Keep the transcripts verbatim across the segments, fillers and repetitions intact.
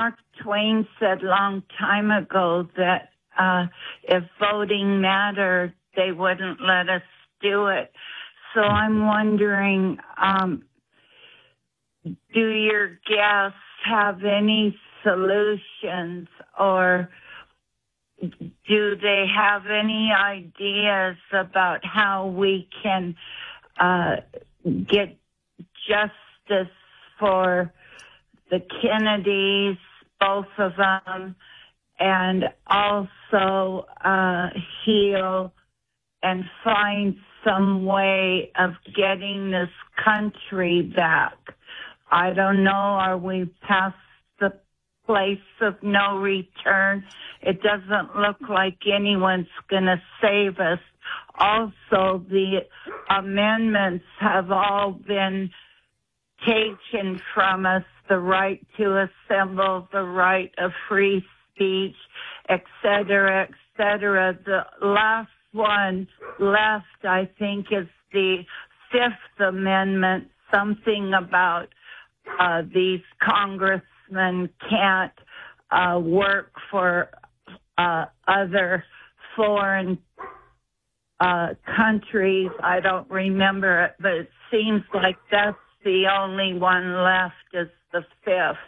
Mark Twain said a long time ago that uh, if voting mattered, they wouldn't let us do it. So I'm wondering, um, do your guests have any solutions, or do they have any ideas about how we can uh, get justice for the Kennedys, both of them, and also uh, heal and find some way of getting this country back? I don't know, are we past the place of no return? It doesn't look like anyone's going to save us. Also, the amendments have all been taken from us, the right to assemble, the right of free speech, et cetera, et cetera. The last one left, I think, is the Fifth Amendment, something about uh, these congressmen can't uh, work for uh, other foreign uh, countries. I don't remember it, but it seems like that's the only one left is the Fifth.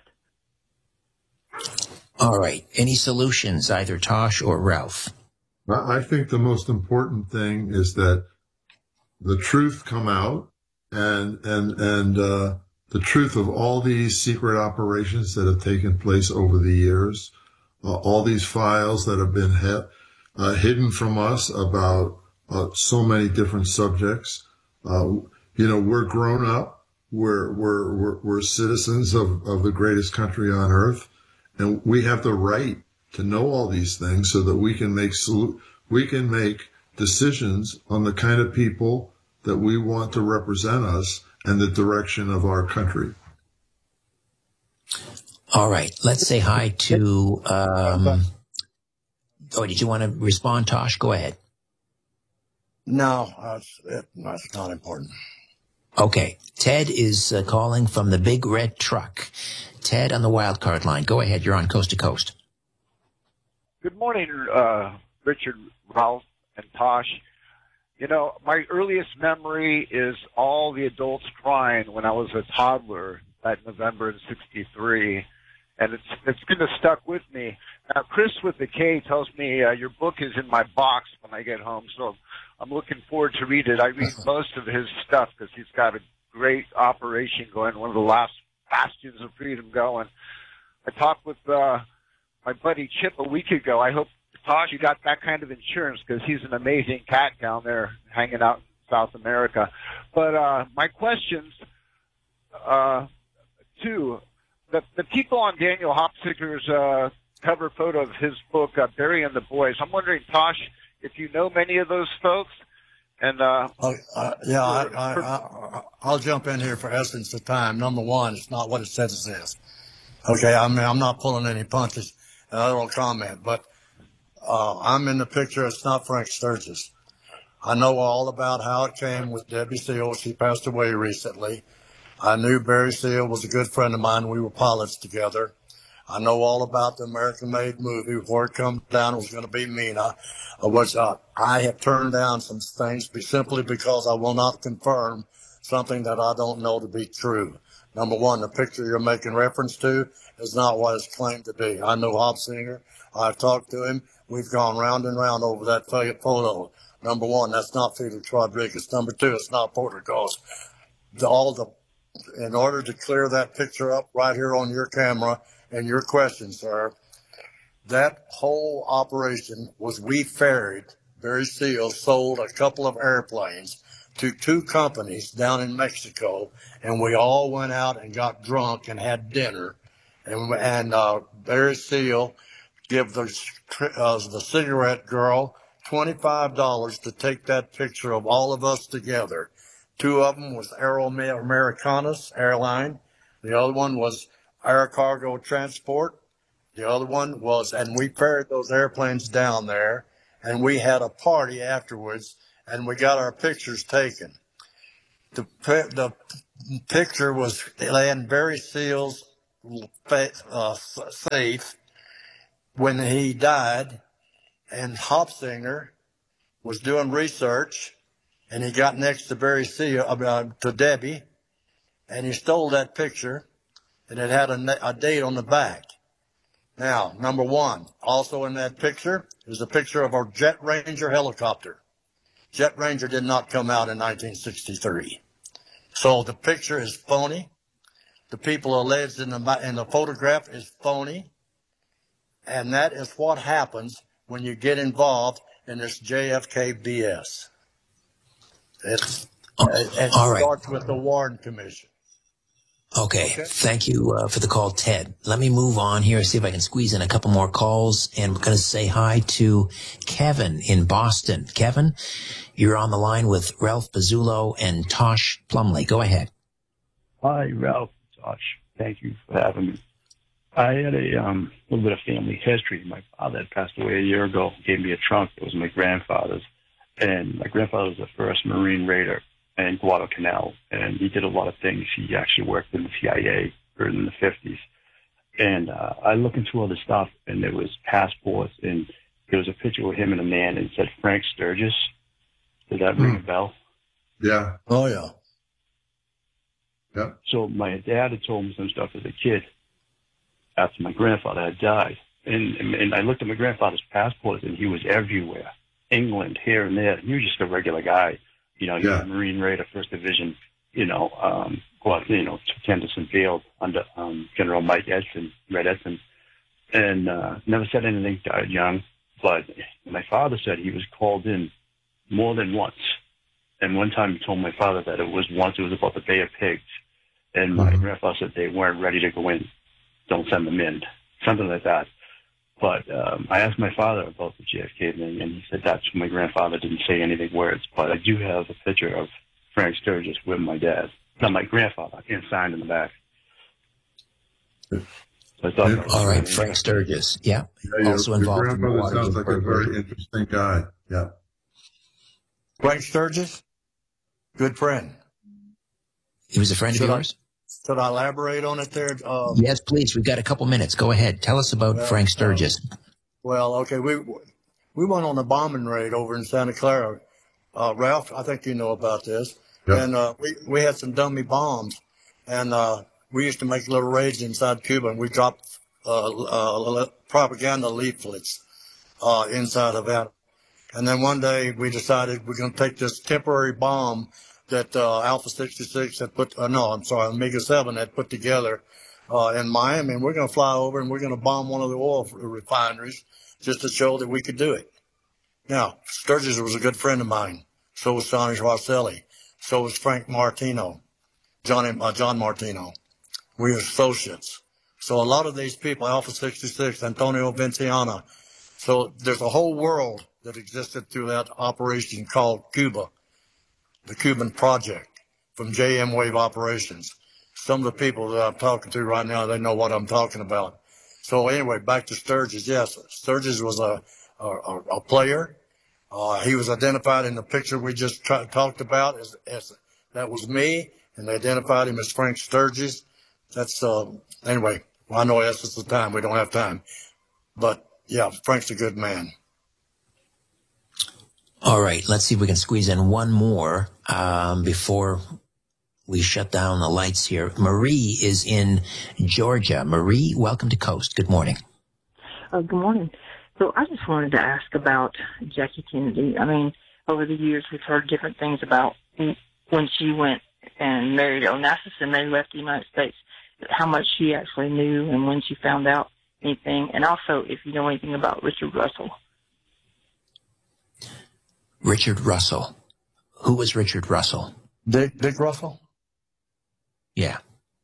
All right. Any solutions, either Tosh or Ralph? I think the most important thing is that the truth come out, and and and uh, the truth of all these secret operations that have taken place over the years, uh, all these files that have been he- uh, hidden from us about uh, so many different subjects. Uh, you know, we're grown up. We're we're we're, we're citizens of, of the greatest country on earth, and we have the right to know all these things so that we can make we can make decisions on the kind of people that we want to represent us and the direction of our country. All right. Let's say hi to, um, oh, did you want to respond, Tosh? Go ahead. No, that's, it, that's not important. Okay. Ted is uh, calling from the Big Red Truck. Ted on the wild card line. Go ahead. You're on Coast to Coast. Good morning, uh, Richard, Ralph, and Tosh. You know, my earliest memory is all the adults crying when I was a toddler that November in sixty-three, and it's it's kind of stuck with me. Now, Chris with the K tells me uh, your book is in my box when I get home, so I'm looking forward to read it. I read most of his stuff because he's got a great operation going, one of the last bastions of freedom going. I talked with uh, my buddy Chip a week ago. I hope, Tosh, you got that kind of insurance because he's an amazing cat down there hanging out in South America. But uh, my questions, uh, two, the, the people on Daniel Hopsicker's uh, cover photo of his book, uh, Burying the Boys, I'm wondering, Tosh, if you know many of those folks. And uh, uh, uh, yeah, I, I, I, I'll jump in here for essence of time. Number one, it's not what it says it says. Okay, I mean, I'm not pulling any punches. I don't comment, but uh, I'm in the picture. It's not Frank Sturgis. I know all about how it came with Debbie Seal. She passed away recently. I knew Barry Seal was a good friend of mine. We were pilots together. I know all about the American-made movie. Where it comes down, it was going to be Mina, which uh, I have turned down some things simply because I will not confirm something that I don't know to be true. Number one, the picture you're making reference to is not what it's claimed to be. I know Hopsinger. I've talked to him. We've gone round and round over that photo. Number one, that's not Felix Rodriguez. Number two, it's not Porter Ghost. The, all the, in order to clear that picture up right here on your camera and your question, sir, that whole operation was we ferried. Barry Seal sold a couple of airplanes to two companies down in Mexico, and we all went out and got drunk and had dinner. And, and uh, Barry Seal give the, uh, the cigarette girl twenty-five dollars to take that picture of all of us together. Two of them was Aero Americanas Airline. The other one was Air Cargo Transport. The other one was, and we ferried those airplanes down there, and we had a party afterwards, and we got our pictures taken. The, the picture was in Barry Seal's uh, safe when he died, and Hopsinger was doing research, and he got next to Barry Seal, uh, to Debbie, and he stole that picture, and it had a, a date on the back. Now, number one, also in that picture is a picture of our Jet Ranger helicopter. Jet Ranger did not come out in nineteen sixty-three. So the picture is phony. The people alleged in the, in the photograph is phony. And that is what happens when you get involved in this J F K B S. It's, oh, it, it all right. starts with the Warren Commission. Okay. Okay. Thank you uh, for the call, Ted. Let me move on here, see if I can squeeze in a couple more calls. And I'm going to say hi to Kevin in Boston. Kevin, you're on the line with Ralph Pizzulo and Tosh Plumley. Go ahead. Hi, Ralph, Tosh. Thank you for having me. I had a um, little bit of family history. My father had passed away a year ago, gave me a trunk. It was my grandfather's. And my grandfather was the first Marine Raider in Guadalcanal, and he did a lot of things. He actually worked in the C I A in the fifties. And uh, I looked into all this stuff, and there was passports, and there was a picture with him and a man, and it said Frank Sturgis. Does that ring a bell? Yeah. Oh, yeah. Yeah. So my dad had told me some stuff as a kid after my grandfather had died. And, and, and I looked at my grandfather's passport, and he was everywhere. England, here and there. He was just a regular guy. You know, he Yeah. was a Marine Raider, First Division, you know, um, well, you know, to Henderson Field under um, General Mike Edson, Red Edson. And uh, never said anything, died young. But my father said he was called in more than once. And one time he told my father that it was once, it was about the Bay of Pigs. And my Mhm. grandfather said they weren't ready to go in. Don't send them in. Something like that. But um, I asked my father about the J F K thing, and he said that's my grandfather didn't say anything words. But I do have a picture of Frank Sturgis with my dad, not my grandfather, and signed in the back. So I thought that was All right, really Frank Sturgis. Yeah. Yeah, your, Also your involved in the grandfather sounds Watergate like a burglary. very interesting guy. Yeah. Frank Sturgis, good friend. He was a friend Should of I- yours? Should I elaborate on it there? Uh, Yes, please. We've got a couple minutes. Go ahead. Tell us about Well, Frank Sturgis. Well, okay, we we went on a bombing raid over in Santa Clara. Uh, Ralph, I think you know about this. Yep. And uh, we we had some dummy bombs, and uh, we used to make little raids inside Cuba, and we dropped uh, uh, propaganda leaflets uh, inside Havana. And then one day we decided we're going to take this temporary bomb that uh, Alpha sixty-six had put, uh, no, I'm sorry, Omega seven had put together uh, in Miami, and we're going to fly over and we're going to bomb one of the oil refineries just to show that we could do it. Now, Sturgis was a good friend of mine. So was Sonny Rosselli. So was Frank Martino, Johnny, uh, John Martino. We were associates. So a lot of these people, Alpha sixty-six, Antonio Vinciana. So there's a whole world that existed through that operation called Cuba, the Cuban Project, from J M Wave Operations. Some of the people that I'm talking to right now, they know what I'm talking about. So anyway, back to Sturgis. Yes, Sturgis was a, a, a player. Uh, he was identified in the picture we just tra- talked about as, as that was me, and they identified him as Frank Sturgis. That's, uh, anyway, well, I know that's just the time. We don't have time. But yeah, Frank's a good man. All right. Let's see if we can squeeze in one more um, before we shut down the lights here. Marie is in Georgia. Marie, welcome to Coast. Good morning. Uh, good morning. So I just wanted to ask about Jackie Kennedy. I mean, over the years, we've heard different things about when she went and married Onassis and they left the United States, how much she actually knew and when she found out anything. And also, if you know anything about Richard Russell. Richard Russell. Who was Richard Russell? Dick, Dick Russell? Yeah.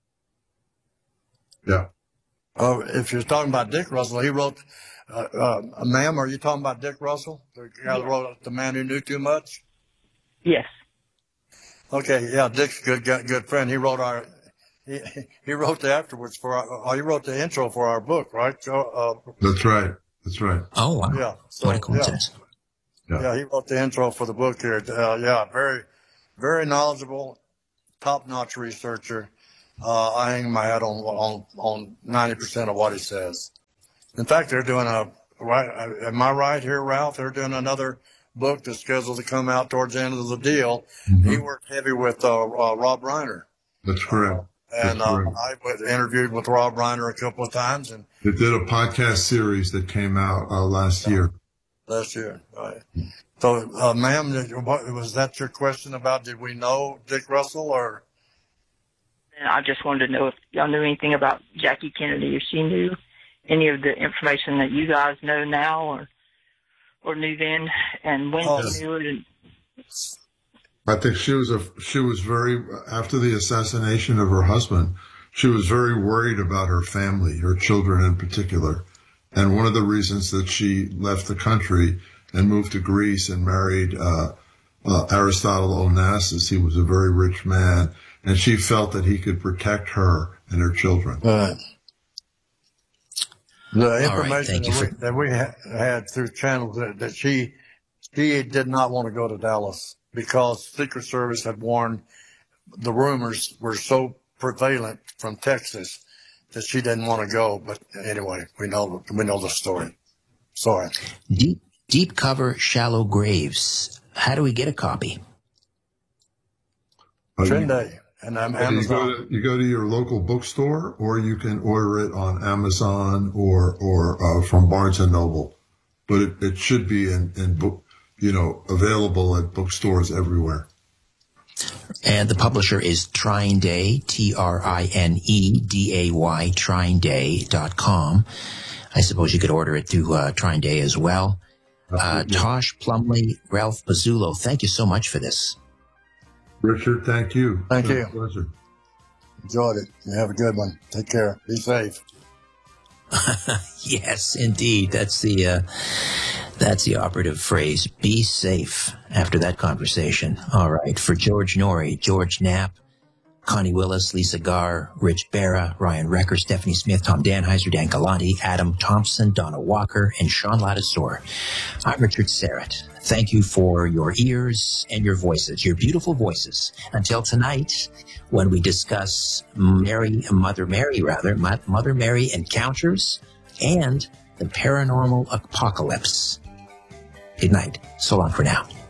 Yeah. Uh, if you're talking about Dick Russell, he wrote, uh, uh, ma'am, are you talking about Dick Russell? The guy that wrote The Man Who Knew Too Much? Yes. Okay, yeah, Dick's a good, good, good friend. He wrote our, he, he wrote the afterwards for our, uh, he wrote the intro for our book, right? So, uh, That's right. That's right. Oh, wow. yeah. So, What a coincidence. Yeah. Yeah, he wrote the intro for the book here. Uh, yeah, very, very knowledgeable, top-notch researcher. uh, I hang my hat on on on ninety percent of what he says. In fact, they're doing a right. Am I right here, Ralph? They're doing another book that's scheduled to come out towards the end of the deal. Mm-hmm. He worked heavy with uh, uh, Rob Reiner. That's correct. Uh, and That's uh, correct. I was interviewed with Rob Reiner a couple of times, and they did a podcast series that came out uh, last yeah, year. Last year, right? So, uh, ma'am, what, was that your question about? Did we know Dick Russell, or? And I just wanted to know if y'all knew anything about Jackie Kennedy, if she knew any of the information that you guys know now, or or knew then, and when Oh, she knew it. And I think she was a she was very after the assassination of her husband. She was very worried about her family, her children in particular, and one of the reasons that she left the country and moved to Greece and married uh, uh, Aristotle Onassis. He was a very rich man, and she felt that he could protect her and her children. Right. The information right, thank you that, for- we, that we ha- had through channels that, that she she did not want to go to Dallas because Secret Service had warned the rumors were so prevalent from Texas that she didn't want to go. But anyway, we know we know the story. Sorry. Deep, deep cover, shallow graves. How do we get a copy? Uh, you- Trenday and um, You go, Amazon. to, you go to your local bookstore, or you can order it on Amazon or or uh, from Barnes and Noble. But it, it should be in, in book, you know, available at bookstores everywhere. And the publisher is Trine Day, T R I N E D A Y, trine day dot com. I suppose you could order it through uh, Trine Day as well. Uh, Tosh Plumley, Ralph Pizzulo, thank you so much for this. Richard, thank you. Thank It's been you. a pleasure. Enjoyed it. You have a good one. Take care. Be safe. Yes, indeed. That's the uh, that's the operative phrase. Be safe after that conversation. All right. For George Norrie, George Knapp, Connie Willis, Lisa Garr, Rich Barra, Ryan Recker, Stephanie Smith, Tom Danheiser, Dan Galante, Adam Thompson, Donna Walker, and Sean Lattisaur. I'm Richard Serrett. Thank you for your ears and your voices, your beautiful voices. Until tonight, when we discuss Mary, Mother Mary, rather, Mother Mary encounters and the paranormal apocalypse. Good night. So long for now.